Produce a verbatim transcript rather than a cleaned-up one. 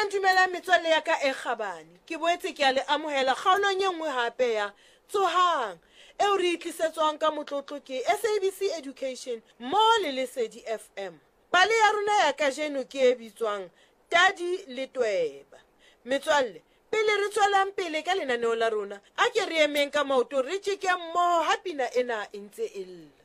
Dumelang dumelang metswalle ya ka e kgabane. Ke boetse ke a le amohela kgaolong e nngwe hape ya Tsohang eo re itlisetswang ka motlotlo ke S A B C Education mo le Lesedi F M. Pale ya rona ya kajeno ke e bitswang Tadi le Tweba. Metswalle, pele re tswelang pele ka lenaneo la rona, a ke re emeng ka maoto re tjeke mmoho ha pina ena e ntse e lla.